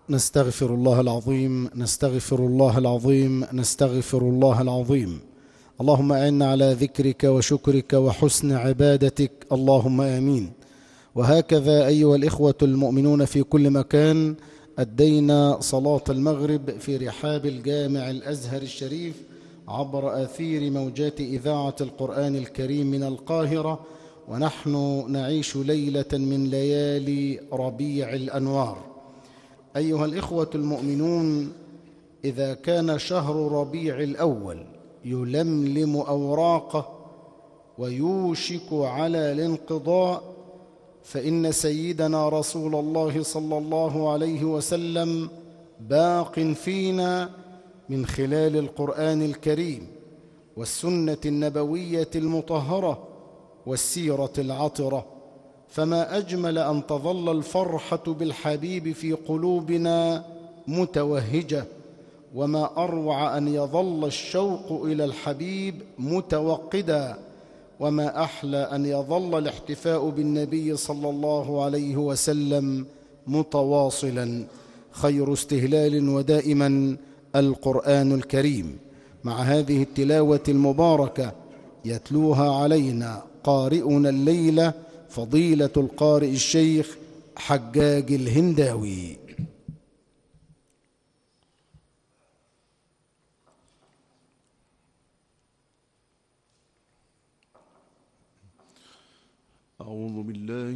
نستغفر الله العظيم، نستغفر الله العظيم، نستغفر الله العظيم. اللهم أعنا على ذكرك وشكرك وحسن عبادتك، اللهم آمين. وهكذا أيها الإخوة المؤمنون في كل مكان، أدينا صلاة المغرب في رحاب الجامع الأزهر الشريف عبر آثير موجات إذاعة القرآن الكريم من القاهرة، ونحن نعيش ليلة من ليالي ربيع الأنوار. أيها الإخوة المؤمنون، إذا كان شهر ربيع الأول يلملم أوراقه ويوشك على الانقضاء، فإن سيدنا رسول الله صلى الله عليه وسلم باق فينا من خلال القرآن الكريم والسنة النبوية المطهرة والسيرة العطرة. فما أجمل أن تظل الفرحة بالحبيب في قلوبنا متوهجة، وما أروع أن يظل الشوق إلى الحبيب متوقدا، وما أحلى أن يظل الاحتفاء بالنبي صلى الله عليه وسلم متواصلا. خير استهلال ودائما القرآن الكريم، مع هذه التلاوة المباركة يتلوها علينا قارئنا الليلة فضيلة القارئ الشيخ حجاج الهنداوي. أعوذ بالله